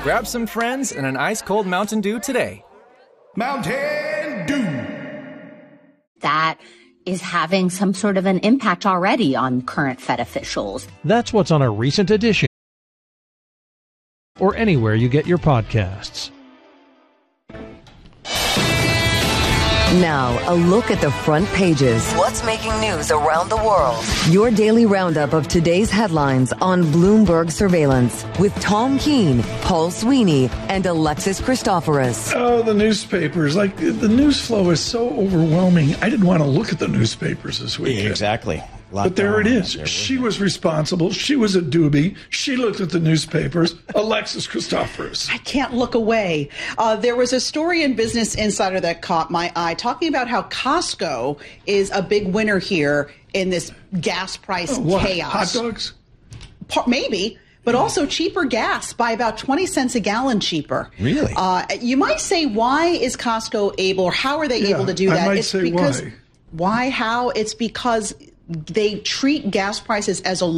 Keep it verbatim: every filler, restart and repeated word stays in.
Grab some friends and an ice-cold Mountain Dew today. Mountain Dew. That is having some sort of an impact already on current Fed officials. That's what's on a recent edition, or anywhere you get your podcasts. Now, a look at the front pages. What's making news around the world? Your daily roundup of today's headlines on Bloomberg Surveillance with Tom Keene, Paul Sweeney, and Alexis Christoforous. Oh, the newspapers. Like, the news flow is so overwhelming. I didn't want to look at the newspapers this weekend. Exactly. But there it is. She was responsible. She was a doobie. She looked at the newspapers. Alexis Christoforous. I can't look away. Uh, there was a story in Business Insider that caught my eye talking about how Costco is a big winner here in this gas price Oh, what? chaos. Hot dogs? Pa- Maybe. But also cheaper gas by about twenty cents a gallon cheaper. Really? Uh, you might say, why is Costco able, or how are they Yeah, able to do I that? might It's say because why. Why? How? It's because they treat gas prices as a